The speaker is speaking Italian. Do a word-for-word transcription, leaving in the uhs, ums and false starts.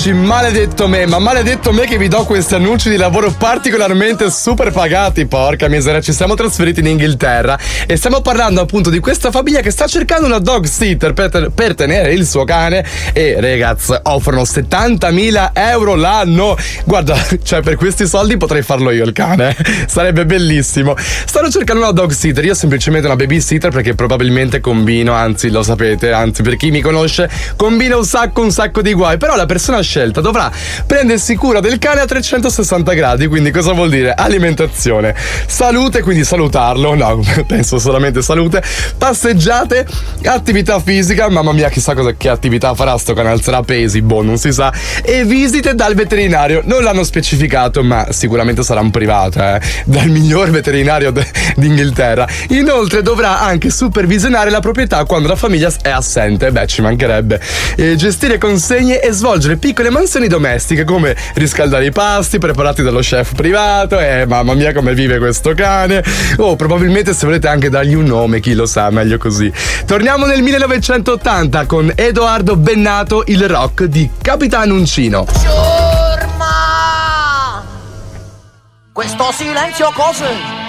dici maledetto me, ma maledetto me che vi do questi annunci di lavoro particolarmente super pagati. Porca miseria, ci siamo trasferiti in Inghilterra e stiamo parlando appunto di questa famiglia che sta cercando una dog sitter per, te- per tenere il suo cane e ragazzi offrono settantamila euro l'anno. Guarda, cioè per questi soldi potrei farlo io il cane, sarebbe bellissimo. Stanno cercando una dog sitter, io semplicemente una babysitter perché probabilmente combino, anzi lo sapete, anzi per chi mi conosce combino un sacco un sacco di guai, però la persona scelta dovrà prendersi cura del cane a trecentosessanta gradi, quindi cosa vuol dire? Alimentazione, salute, quindi salutarlo, no, penso solamente salute, passeggiate, attività fisica, mamma mia chissà cosa, che attività farà sto cane, alzerà pesi, boh, non si sa, e visite dal veterinario, non l'hanno specificato ma sicuramente sarà un privato, eh, dal miglior veterinario de- d'Inghilterra. Inoltre dovrà anche supervisionare la proprietà quando la famiglia è assente, beh ci mancherebbe, e gestire consegne e svolgere piccole mansioni domestiche come riscaldare i pasti preparati dallo chef privato, e eh, mamma mia come vive questo cane, o oh, probabilmente se volete anche dargli un nome, chi lo sa, meglio così. Torniamo nel millenovecentottanta con Edoardo Bennato, il rock di Capitan Uncino. Ciurma! Questo silenzio cos'è?